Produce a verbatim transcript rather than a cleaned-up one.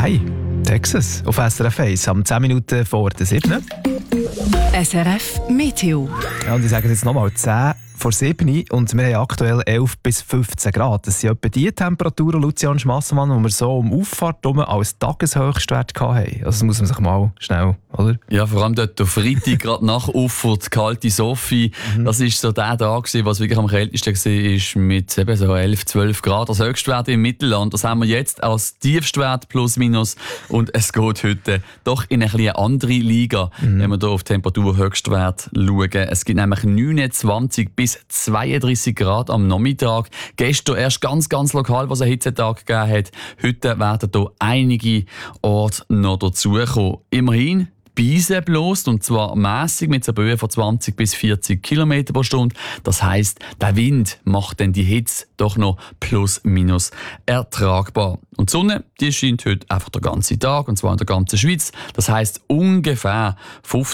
Hi, Texas auf S R F eins, am zehn Minuten vor der sieben. S R F Meteo. Ja, und ich sage jetzt nochmal zehn vor sieben und wir haben aktuell elf bis fünfzehn Grad. Das sind etwa die Temperaturen, Lucian Schmasselmann, die wir so um Auffahrt herum als Tageshöchstwert hatten. Also das muss man sich mal schnell, oder? Ja, vor allem dort am Freitag, gerade nach Auffahrt, kalte Sophie. Mhm. Das war so der Tag, wo es wirklich am kältesten war, mit eben so elf, zwölf Grad. Das Höchstwert im Mittelland, das haben wir jetzt als Tiefstwert plus minus. Und es geht heute doch in eine etwas andere Liga, mhm. wenn wir hier auf Temperaturhöchstwert schauen. Es gibt nämlich neunundzwanzig bis zweiunddreissig Grad am Nachmittag. Gestern erst ganz, ganz lokal, was einen Hitzetag gegeben hat. Heute werden hier einige Orte noch dazukommen. Immerhin, die Beise bläst, und zwar mässig mit einer Böe von zwanzig bis vierzig Kilometer pro Stunde. Das heisst, der Wind macht dann die Hitze doch noch plus minus ertragbar. Und die Sonne, die scheint heute einfach den ganzen Tag, und zwar in der ganzen Schweiz. Das heisst ungefähr fünfzehn